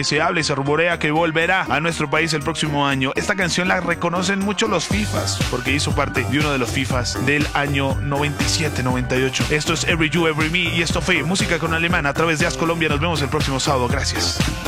se habla y se rumorea que volverá a nuestro país el próximo año. Esta canción la reconocen mucho los FIFAs, porque hizo parte de uno de los FIFAs del año 97-98. Esto es Every You, Every Me, y esto fue Música con Alemán a través de As Colombia. Nos vemos el próximo sábado. Gracias.